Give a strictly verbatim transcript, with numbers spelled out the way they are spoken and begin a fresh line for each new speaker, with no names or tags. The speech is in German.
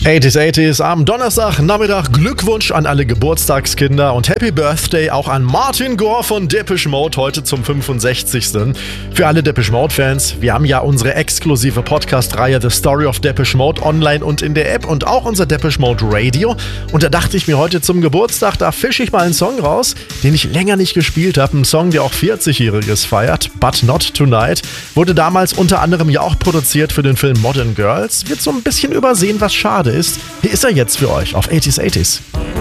achtziger achtziger am Donnerstag Nachmittag. Glückwunsch an alle Geburtstagskinder und Happy Birthday auch an Martin Gore von Depeche Mode heute zum fünfundsechzigsten Für alle Depeche Mode Fans, wir haben ja unsere exklusive Podcast-Reihe The Story of Depeche Mode online und in der App und auch unser Depeche Mode Radio. Und da dachte ich mir heute zum Geburtstag, da fische ich mal einen Song raus, den ich länger nicht gespielt habe. Ein Song, der auch vierzigjähriges feiert. But Not Tonight. Wurde damals unter anderem ja auch produziert für den Film Modern Girls. Wird so ein bisschen übersehen, was schade ist. Hier ist er jetzt für euch auf achtziger achtziger.